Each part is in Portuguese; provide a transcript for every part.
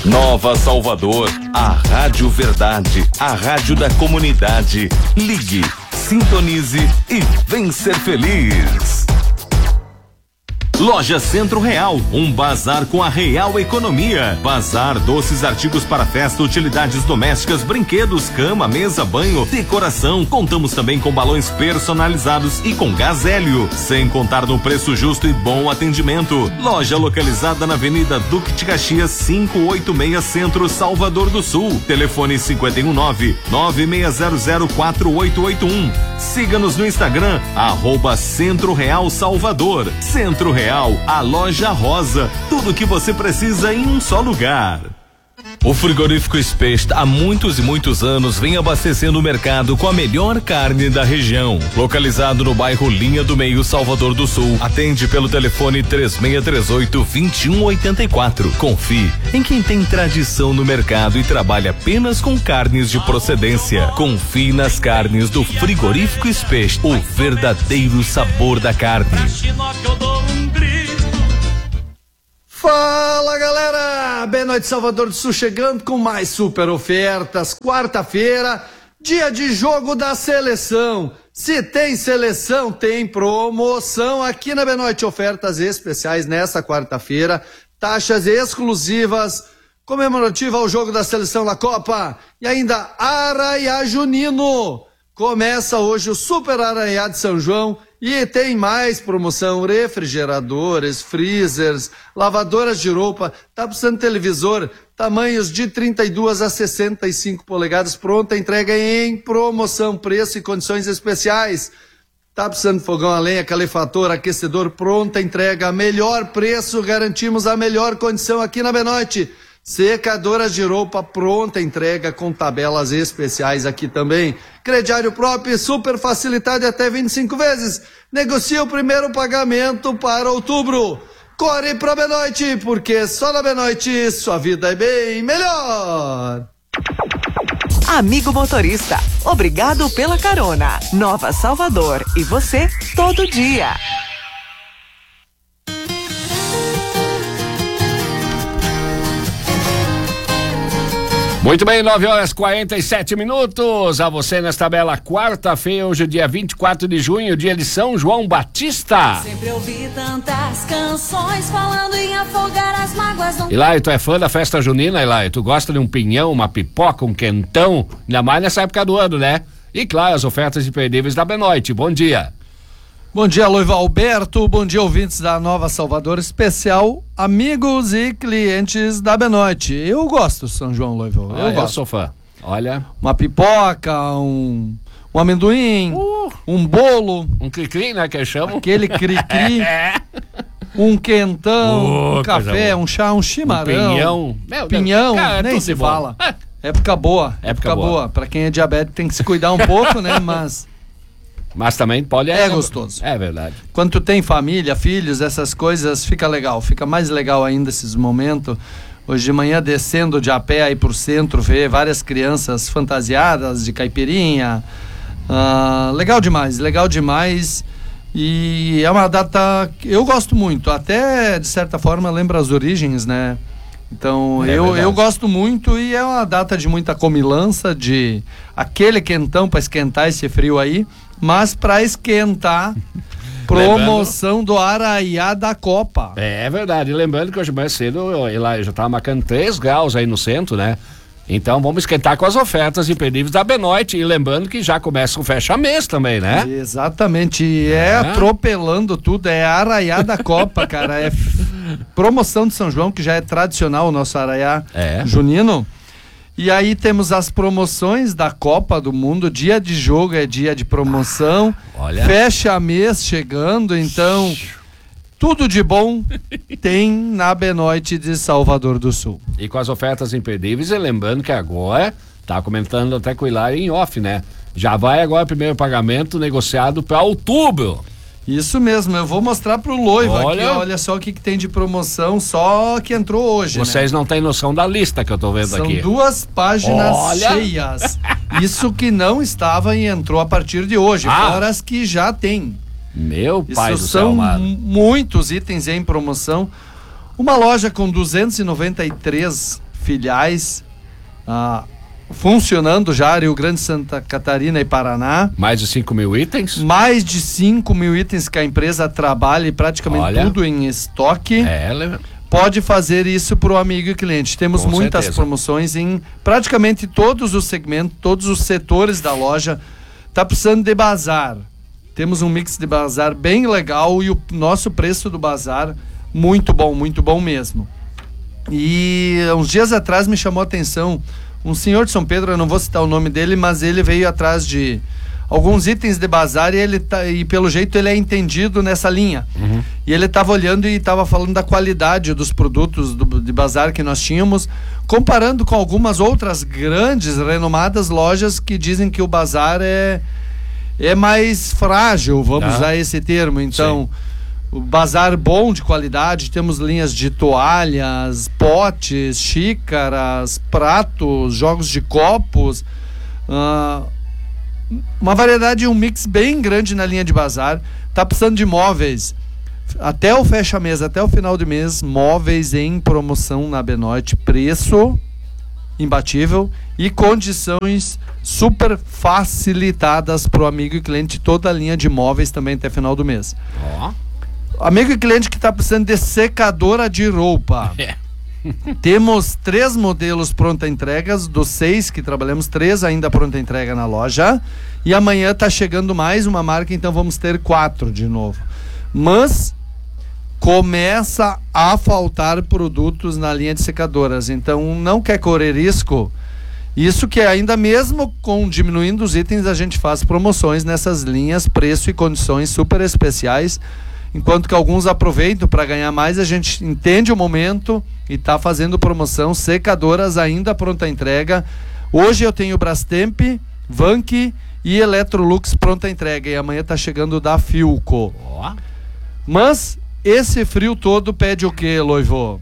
Nova Salvador, a Rádio Verdade, a rádio da comunidade. Ligue, sintonize e vem ser feliz. Loja Centro Real, um bazar com a real economia. Bazar, doces, artigos para festa, utilidades domésticas, brinquedos, cama, mesa, banho, decoração. Contamos também com balões personalizados e com gás hélio, sem contar no preço justo e bom atendimento. Loja localizada na Avenida Duque de Caxias, 586 Centro, Salvador do Sul. Telefone 519-96004881. Siga-nos no Instagram, @Centro Real Salvador. Centro Real, a loja rosa, tudo que você precisa em um só lugar. O frigorífico Specht há muitos e muitos anos vem abastecendo o mercado com a melhor carne da região. Localizado no bairro Linha do Meio, Salvador do Sul. Atende pelo telefone 3638-2184. Confie em quem tem tradição no mercado e trabalha apenas com carnes de procedência. Confie nas carnes do frigorífico Specht, o verdadeiro sabor da carne. Fala, galera! B-Noite Salvador do Sul chegando com mais super ofertas. Quarta-feira, dia de jogo da seleção. Se tem seleção, tem promoção aqui na B-Noite. Ofertas especiais nesta quarta-feira. Taxas exclusivas comemorativa ao jogo da seleção na Copa. E ainda Arraiá Junino. Começa hoje o Super Arraiá de São João. E tem mais promoção: refrigeradores, freezers, lavadoras de roupa. Tá precisando de televisor, tamanhos de 32 a 65 polegadas, pronta entrega em promoção, preço e condições especiais. Tá precisando de fogão a lenha, calefator, aquecedor, pronta entrega, melhor preço, garantimos a melhor condição aqui na B-Noite. Secadoras de roupa, pronta entrega com tabelas especiais aqui também. Crediário próprio, super facilitado até 25 vezes. Negocia o primeiro pagamento para outubro. Corre pra B-Noite, porque só na B-Noite sua vida é bem melhor. Amigo motorista, obrigado pela carona. Nova Salvador, e você todo dia. Muito bem, 9h47. A você nesta bela quarta-feira, hoje dia 24 de junho, dia de São João Batista. Sempre ouvi tantas canções falando em afogar as mágoas. Elaio, tu é fã da festa junina, Elaio? Tu gosta de um pinhão, uma pipoca, um quentão? Ainda mais nessa época do ano, né? E claro, as ofertas imperdíveis da B-Noite. Bom dia. Bom dia, Loiva Alberto, bom dia, ouvintes da Nova Salvador, especial amigos e clientes da B-Noite. Eu gosto do São João, Loiva, eu sou fã. Olha. Uma pipoca, um amendoim, um bolo. Um cri-cri, né, que chamam? Aquele cri-cri. Um quentão, um café, um chá, um chimarrão. Pinhão, cara, nem se fala. Época boa. Pra quem é diabético tem que se cuidar um pouco, né, Mas também pode... É gostoso. É verdade. Quando tu tem família, filhos, essas coisas, fica legal. Fica mais legal ainda esses momentos. Hoje de manhã, descendo de a pé aí pro centro, ver várias crianças fantasiadas de caipirinha. Legal demais. E é uma data que eu gosto muito. Até, de certa forma, lembra as origens, né? Então, eu gosto muito, e é uma data de muita comilança, de aquele quentão para esquentar esse frio aí. Mas para esquentar, promoção do Arraiá da Copa. É verdade. E lembrando que hoje mais cedo eu já estava marcando 3 graus aí no centro, né? Então vamos esquentar com as ofertas imperdíveis da B-Noite. E lembrando que já começa o fecha-mês também, né? Exatamente. E atropelando tudo. É Arraiá da Copa, cara. É promoção de São João, que já é tradicional o nosso Arraiá junino. E aí temos as promoções da Copa do Mundo. Dia de jogo é dia de promoção. Olha. Fecha mês chegando, então tudo de bom tem na B-Noite de Salvador do Sul. E com as ofertas imperdíveis, e lembrando que agora, tá comentando até com o Hilário em off, né? Já vai agora o primeiro pagamento negociado para outubro. Isso mesmo, eu vou mostrar pro Loiva aqui, olha só o que tem de promoção, só que entrou hoje. Vocês não têm noção da lista que eu tô vendo aqui. São 2 páginas cheias. Isso que não estava e entrou a partir de hoje, fora as que já tem. Meu pai do céu, são muitos itens em promoção. Uma loja com 293 filiais funcionando já, Rio Grande, Santa Catarina e Paraná. Mais de 5 mil itens? Mais de 5 mil itens que a empresa trabalha e praticamente tudo em estoque. Pode fazer isso para o amigo e cliente. Temos muitas promoções em praticamente todos os segmentos, todos os setores da loja. Tá precisando de bazar. Temos um mix de bazar bem legal e o nosso preço do bazar muito bom mesmo. E uns dias atrás me chamou a atenção um senhor de São Pedro, eu não vou citar o nome dele, mas ele veio atrás de alguns itens de bazar e pelo jeito ele é entendido nessa linha. E ele estava olhando e estava falando da qualidade dos produtos de bazar que nós tínhamos, comparando com algumas outras grandes, renomadas lojas que dizem que o bazar é mais frágil, vamos usar esse termo. Então, o bazar bom, de qualidade, temos linhas de toalhas, potes, xícaras, pratos, jogos de copos, uma variedade, um mix bem grande na linha de bazar. Tá precisando de móveis, até o fecha-mês, até o final de mês, móveis em promoção na Benoit, preço imbatível e condições super facilitadas para o amigo e cliente, toda a linha de móveis também até final do mês. Amigo e cliente que está precisando de secadora de roupa. Temos 3 modelos pronta entregas, dos 6 que trabalhamos, 3 ainda pronta entrega na loja. E amanhã está chegando mais uma marca, então vamos ter 4 de novo. Mas começa a faltar produtos na linha de secadoras, então não quer correr risco. Isso que ainda mesmo com diminuindo os itens, a gente faz promoções nessas linhas, preço e condições super especiais. Enquanto que alguns aproveitam para ganhar mais, a gente entende o momento e está fazendo promoção. Secadoras ainda pronta entrega. Hoje eu tenho Brastemp, Vank e Electrolux pronta entrega. E amanhã está chegando da Filco. Mas esse frio todo pede o que, Loivo?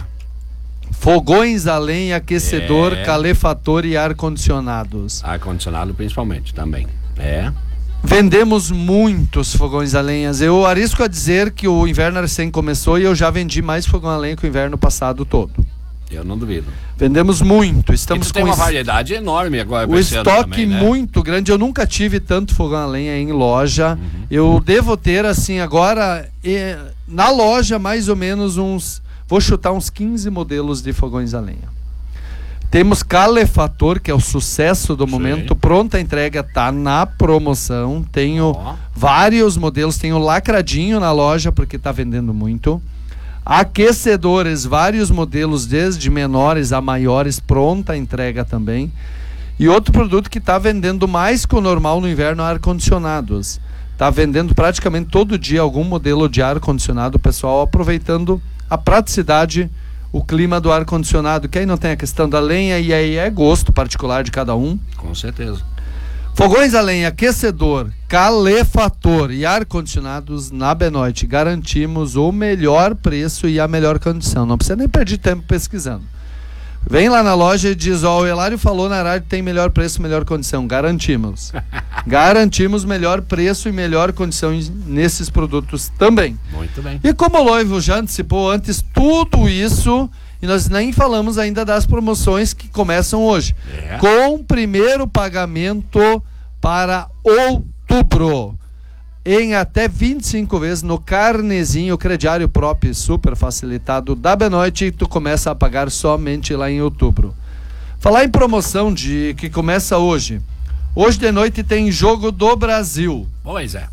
Fogões a lenha, aquecedor, calefator e ar-condicionados. Ar-condicionado principalmente também. Vendemos muitos fogões a lenhas. Eu arrisco a dizer que o inverno recém começou e eu já vendi mais fogão a lenha que o inverno passado todo. Eu não duvido. Vendemos muito. Estamos tem uma variedade enorme agora. O estoque também, né? Muito grande. Eu nunca tive tanto fogão a lenha em loja. Eu devo ter, assim, agora na loja mais ou menos vou chutar uns 15 modelos de fogões a lenha. Temos calefator, que é o sucesso do momento, pronta entrega, tá na promoção. Tenho vários modelos, tenho lacradinho na loja porque tá vendendo muito. Aquecedores, vários modelos, desde menores a maiores, pronta entrega também. E outro produto que tá vendendo mais que o normal no inverno, ar-condicionados. Tá vendendo praticamente todo dia algum modelo de ar-condicionado, o pessoal aproveitando a praticidade, o clima do ar-condicionado, que aí não tem a questão da lenha e aí é gosto particular de cada um. Com certeza. Fogões a lenha, aquecedor, calefator e ar-condicionados na Benoit. Garantimos o melhor preço e a melhor condição. Não precisa nem perder tempo pesquisando. Vem lá na loja e diz, o Hilário falou na rádio, tem melhor preço, melhor condição. Garantimos. Garantimos melhor preço e melhor condição nesses produtos também. Muito bem. E como o Loivo já antecipou antes, tudo isso, e nós nem falamos ainda das promoções que começam hoje. Com primeiro pagamento para outubro. Em até 25 vezes no carnezinho crediário próprio super facilitado da Benoit, tu começa a pagar somente lá em outubro. Falar em promoção que começa hoje. Hoje de noite tem Jogo do Brasil. Pois é.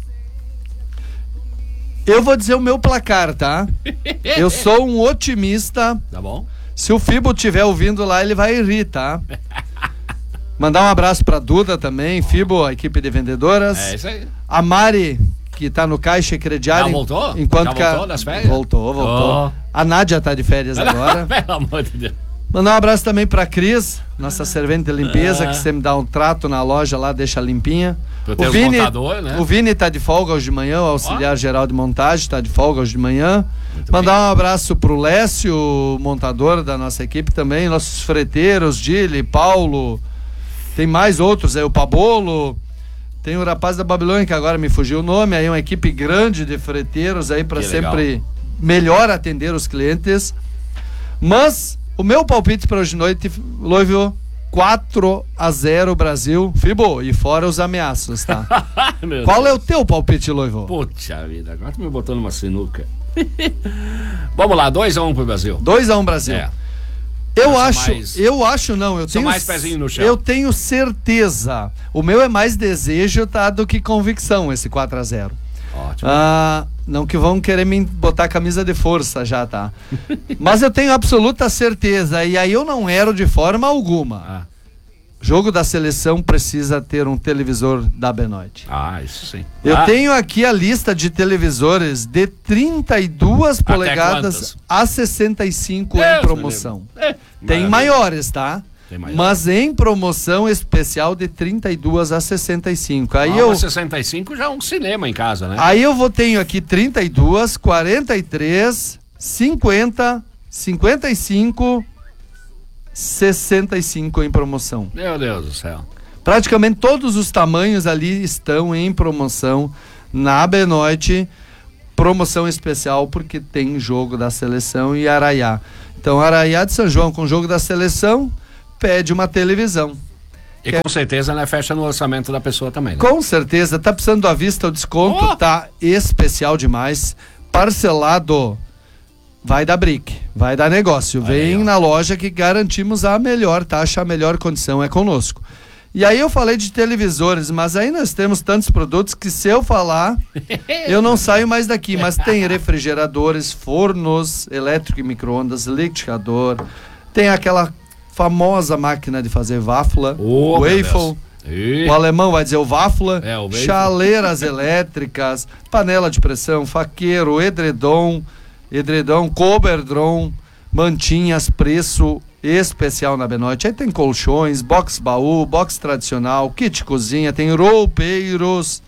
Eu vou dizer o meu placar, tá? Eu sou um otimista. Tá bom. Se o Fibo estiver ouvindo lá, ele vai rir, tá? Mandar um abraço pra Duda também, Fibo, a equipe de vendedoras. É isso aí. A Mari, que tá no caixa crediário. Já voltou? Enquanto Já voltou das férias? Voltou. A Nádia tá de férias agora. Pelo amor de Deus. Mandar um abraço também pra Cris, nossa servente de limpeza, que sempre dá um trato na loja lá, deixa limpinha. O Vini, né? O Vini tá de folga hoje de manhã, o auxiliar geral de montagem tá de folga hoje de manhã. Mandar um abraço pro Lécio, montador da nossa equipe também, nossos freteiros, Dili, Paulo, tem mais outros, o Pabolo, tem o rapaz da Babilônia, que agora me fugiu o nome, aí uma equipe grande de freteiros aí para sempre melhor atender os clientes. Mas O meu palpite para hoje de noite, Loivio, 4-0 Brasil, Fibo, e fora os ameaços, tá? Qual é o teu palpite, Loivio? Puxa vida, agora tu me botou numa sinuca. Vamos lá, 2-1 pro Brasil. 2-1 Brasil. Eu acho, eu tenho mais pezinho no chão. Eu tenho certeza. O meu é mais desejo, tá, do que convicção, esse 4-0. Ótimo. Não que vão querer me botar camisa de força já, tá? Mas eu tenho absoluta certeza, e aí eu não erro de forma alguma. Jogo da seleção precisa ter um televisor da Benoit. Isso sim. Eu tenho aqui a lista de televisores de 32 polegadas a 65 em promoção. Tem maiores, tá? Mas em promoção especial de 32 a 65. Aí 65 já é um cinema em casa, né? Aí eu tenho aqui 32, 43, 50, 55, 65 em promoção. Meu Deus do céu. Praticamente todos os tamanhos ali estão em promoção na Benoit. Promoção especial porque tem jogo da seleção e Araiá. Então Araiá de São João com jogo da seleção pede uma televisão. E com certeza, né, fecha no orçamento da pessoa também, né? Com certeza, tá precisando à vista, o desconto tá especial demais, parcelado, vai dar brick, vai dar negócio, vem na loja que garantimos a melhor taxa, a melhor condição é conosco. E aí eu falei de televisores, mas aí nós temos tantos produtos que se eu falar, eu não saio mais daqui, mas tem refrigeradores, fornos, elétrico e micro-ondas, liquidificador, tem aquela famosa máquina de fazer váfula, waffle, o alemão vai dizer o váfula, chaleiras elétricas, panela de pressão, faqueiro, edredom, coberdron, mantinhas, preço especial na Benoit. Aí tem colchões, box baú, box tradicional, kit cozinha, tem roupeiros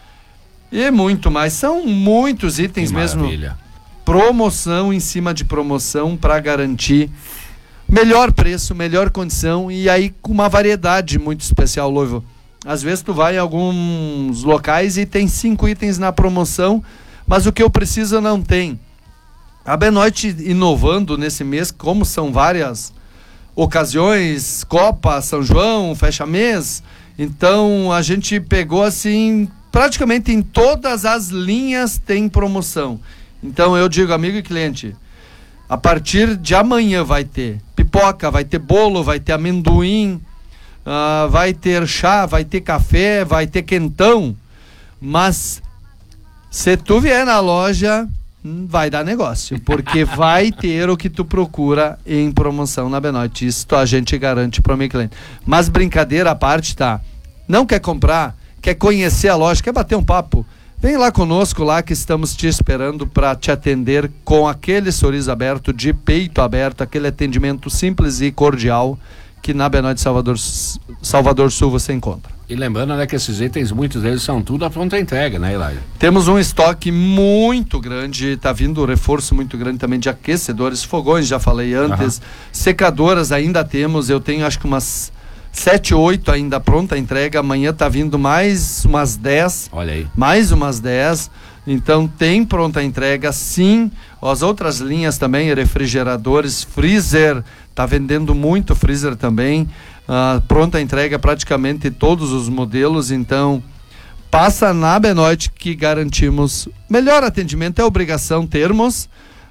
e muito mais. São muitos itens mesmo. Promoção em cima de promoção para garantir melhor preço, melhor condição e aí com uma variedade muito especial, Loivo. Às vezes tu vai em alguns locais e tem 5 itens na promoção, mas o que eu preciso não tem. A Benoit inovando nesse mês, como são várias ocasiões, Copa, São João, fecha mês, então a gente pegou assim, praticamente em todas as linhas tem promoção. Então eu digo, amigo e cliente, a partir de amanhã vai ter pipoca, vai ter bolo, vai ter amendoim, vai ter chá, vai ter café, vai ter quentão, mas se tu vier na loja vai dar negócio, porque vai ter o que tu procura em promoção na Benoit, isso a gente garante para o meu cliente. Mas brincadeira à parte, tá? Não quer comprar, quer conhecer a loja, quer bater um papo, vem lá conosco lá que estamos te esperando para te atender com aquele sorriso aberto, de peito aberto, aquele atendimento simples e cordial que na Benoit Salvador Sul você encontra. E lembrando, né, que esses itens, muitos deles são tudo à pronta entrega, né, Hilário? Temos um estoque muito grande, tá vindo um reforço muito grande também de aquecedores, fogões, já falei antes, secadoras ainda temos, eu tenho acho que umas 7, 8 ainda pronta a entrega, amanhã tá vindo mais umas 10. Olha aí. Mais umas 10, então tem pronta a entrega, sim. As outras linhas também, refrigeradores, freezer, tá vendendo muito freezer também, pronta a entrega praticamente todos os modelos, então passa na Benoit que garantimos melhor atendimento, é obrigação termos,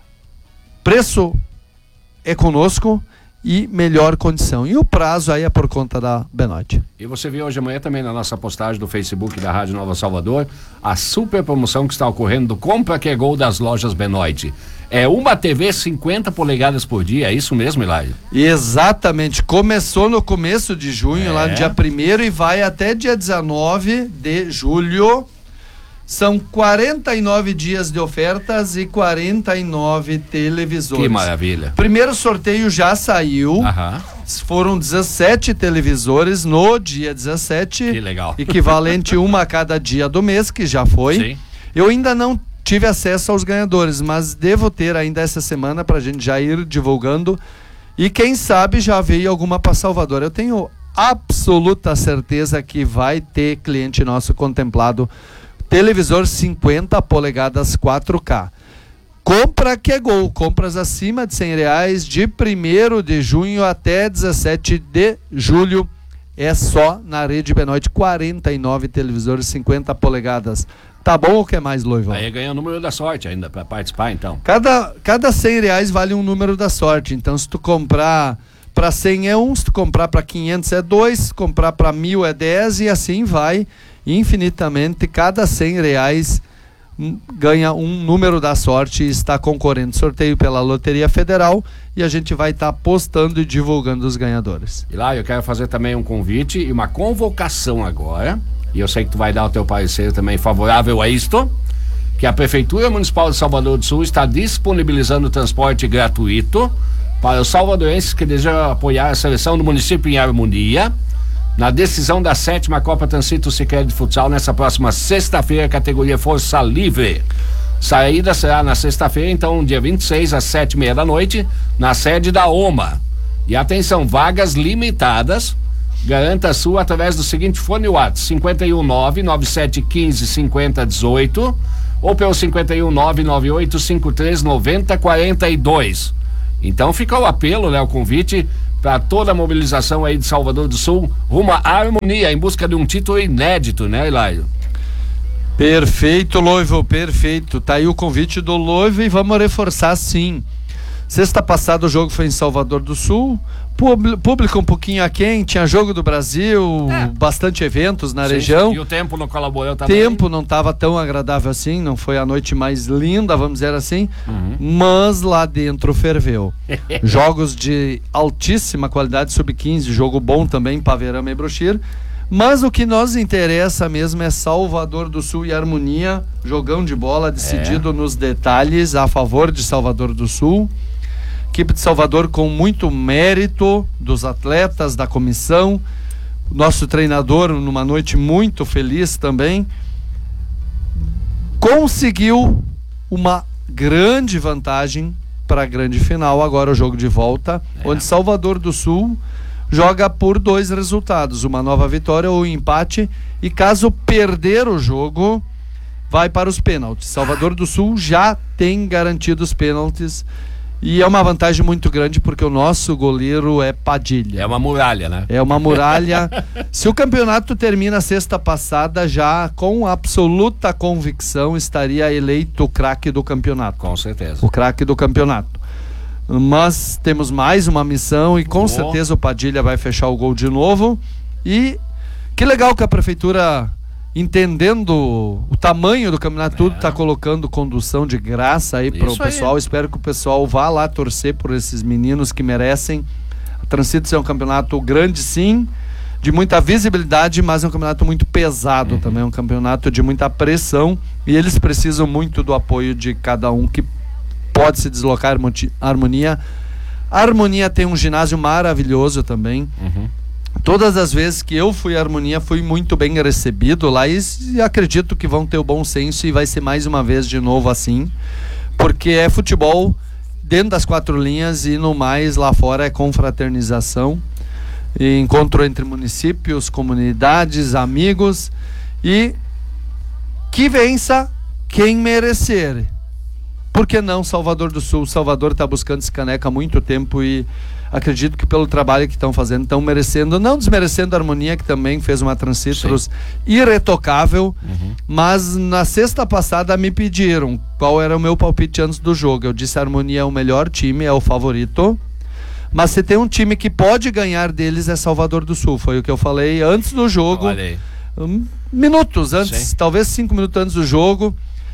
preço é conosco e melhor condição. E o prazo aí é por conta da Benoit. E você viu hoje de manhã também na nossa postagem do Facebook da Rádio Nova Salvador a super promoção que está ocorrendo do Compra que é Gol das lojas Benoit. É uma TV 50 polegadas por dia, é isso mesmo, Hilário? Exatamente, começou no começo de junho, lá no dia 1º e vai até dia 19 de julho. São 49 dias de ofertas e 49 televisores. Que maravilha. Primeiro sorteio já saiu. Foram 17 televisores no dia 17. Que legal. Equivalente uma a cada dia do mês, que já foi. Sim. Eu ainda não tive acesso aos ganhadores, mas devo ter ainda essa semana pra gente já ir divulgando. E quem sabe já veio alguma para Salvador. Eu tenho absoluta certeza que vai ter cliente nosso contemplado. Televisor 50 polegadas 4K. Compra que é gol, compras acima de R$100 de 1º de junho até 17 de julho. É só na Rede Benoit, 49 televisores, 50 polegadas. Tá bom ou quer mais, Loivão? Aí ganha o número da sorte ainda para participar, então. Cada R$100 vale um número da sorte. Então, se tu comprar para 100 é 1, se tu comprar para 500 é 2, se comprar para 1.000 é 10 e assim vai infinitamente. Cada R$100 ganha um número da sorte e está concorrendo. Sorteio pela Loteria Federal e a gente vai estar postando e divulgando os ganhadores. E lá eu quero fazer também um convite e uma convocação agora, e eu sei que tu vai dar o teu parecer também favorável a isto, que a Prefeitura Municipal de Salvador do Sul está disponibilizando transporte gratuito para os salvadorenses que desejam apoiar a seleção do município em harmonia na decisão da 7ª Copa Transito Sicredi de Futsal nessa próxima sexta-feira, categoria Força Livre. Saída será na sexta-feira, então, dia 26, às 7h30 da noite, na sede da OMA. E atenção, vagas limitadas. Garanta a sua através do seguinte fone WhatsApp: 519-9715-5018 ou pelo 519-9853-9042. Então fica o apelo, né, o convite para toda a mobilização aí de Salvador do Sul rumo à harmonia em busca de um título inédito, né, Hilário? Perfeito, Loivo, perfeito. Tá aí o convite do Loivo e vamos reforçar sim. Sexta passada o jogo foi em Salvador do Sul, público um pouquinho aquém, tinha jogo do Brasil, bastante eventos na região. E o tempo não colaborou também. O tempo não estava tão agradável assim, não foi a noite mais linda, vamos dizer assim, mas lá dentro ferveu. Jogos de altíssima qualidade, sub-15, jogo bom também, Paverama e Brochir. Mas o que nos interessa mesmo é Salvador do Sul e harmonia, jogão de bola decidido nos detalhes a favor de Salvador do Sul. Equipe de Salvador com muito mérito dos atletas, da comissão, nosso treinador numa noite muito feliz também, conseguiu uma grande vantagem para a grande final, agora o jogo de volta, onde Salvador do Sul joga por 2 resultados, uma nova vitória ou empate, e caso perder o jogo, vai para os pênaltis. Salvador do Sul já tem garantido os pênaltis e é uma vantagem muito grande porque o nosso goleiro é Padilha. É uma muralha, né? É uma muralha. Se o campeonato termina sexta passada, já com absoluta convicção estaria eleito o craque do campeonato. Com certeza. O craque do campeonato. Mas temos mais uma missão e com certeza o Padilha vai fechar o gol de novo. E que legal que a prefeitura, entendendo o tamanho do campeonato, tudo está colocando condução de graça aí para o pessoal. Espero que o pessoal vá lá torcer por esses meninos que merecem. A Transito é um campeonato grande, sim, de muita visibilidade, mas é um campeonato muito pesado também, um campeonato de muita pressão, e eles precisam muito do apoio de cada um que pode se deslocar. Harmonia. A Harmonia tem um ginásio maravilhoso também. Todas as vezes que eu fui à Harmonia, fui muito bem recebido lá, e acredito que vão ter o bom senso e vai ser mais uma vez de novo assim, porque é futebol dentro das 4 linhas e no mais lá fora é confraternização, e encontro entre municípios, comunidades, amigos, e que vença quem merecer. Por que não Salvador do Sul? Salvador está buscando esse caneco há muito tempo e acredito que pelo trabalho que estão fazendo, estão merecendo, não desmerecendo a Harmonia, que também fez uma Transitros irretocável, mas na sexta passada me pediram qual era o meu palpite antes do jogo. Eu disse: a Harmonia é o melhor time, é o favorito, mas se tem um time que pode ganhar deles é Salvador do Sul. Foi o que eu falei antes do jogo, minutos antes, talvez 5 minutos antes do jogo.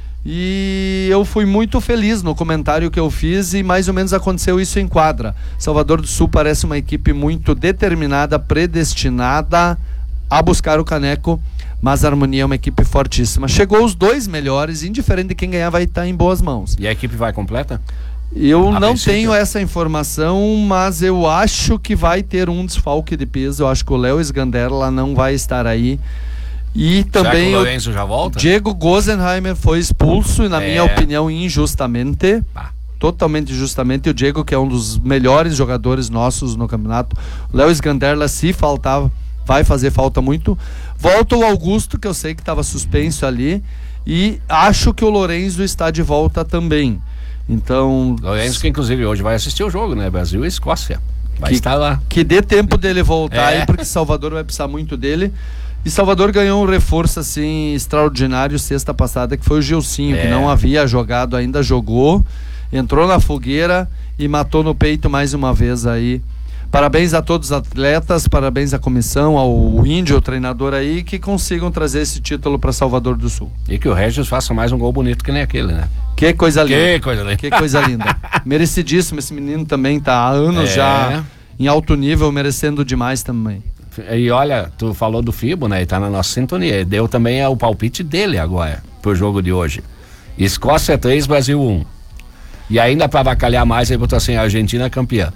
E eu fui muito feliz no comentário que eu fiz, e mais ou menos aconteceu isso em quadra. Salvador do Sul parece uma equipe muito determinada, predestinada a buscar o caneco, mas a Harmonia é uma equipe fortíssima. Chegou os 2 melhores, indiferente de quem ganhar vai estar em boas mãos. E a equipe vai completa? Eu não tenho essa informação, mas eu acho que vai ter um desfalque de peso. Eu acho que o Léo Sganderla não vai estar aí. E também o Lourenço já volta? Diego Gosenheimer foi expulso, e na minha opinião injustamente, totalmente injustamente. O Diego, que é um dos melhores jogadores nossos no campeonato, o Léo Sganderla, se faltar, vai fazer falta muito. Volta o Augusto, que eu sei que estava suspenso ali, e acho que o Lourenço está de volta também. Então... Lourenço que inclusive hoje vai assistir o jogo, né? Brasil e Escócia. Vai estar lá. Que dê tempo dele voltar aí, porque Salvador vai precisar muito dele. E Salvador ganhou um reforço assim extraordinário sexta passada, que foi o Gilcinho, que não havia jogado, ainda jogou, entrou na fogueira e matou no peito mais uma vez aí. Parabéns a todos os atletas, parabéns à comissão, ao Índio, o treinador aí, que consigam trazer esse título para Salvador do Sul. E que o Regis faça mais um gol bonito que nem aquele, né? Que coisa linda. Que coisa linda. Que coisa linda. Merecidíssimo, esse menino também tá há anos já em alto nível, merecendo demais também. E olha, tu falou do Fibo, né? E tá na nossa sintonia. Ele deu também o palpite dele agora, pro jogo de hoje. Escócia 3, Brasil 1. E ainda pra avacalhar mais, ele botou assim, Argentina campeã.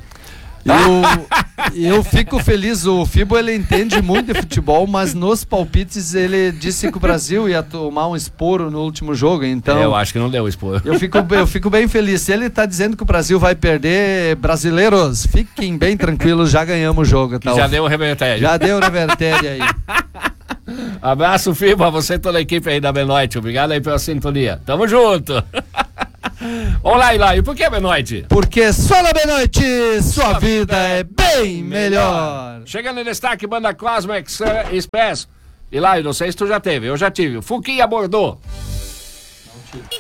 Eu fico feliz, o Fibo ele entende muito de futebol, mas nos palpites ele disse que o Brasil ia tomar um esporo no último jogo, então... Eu acho que não deu esporo. Eu fico bem feliz. Se ele tá dizendo que o Brasil vai perder, brasileiros, fiquem bem tranquilos, já ganhamos o jogo. Tá? Já deu o revertério. Já deu o revertério aí. Abraço, Fibo, a você e toda a equipe aí da Benoite. Obrigado aí pela sintonia. Tamo junto. Olá, Hilário, por que Benoite? Porque só na Benoite sua vida é bem melhor. Chegando em destaque, banda Cosmo Express. Hilário, não sei se tu já teve, eu já tive. Fuquinha Bordeaux.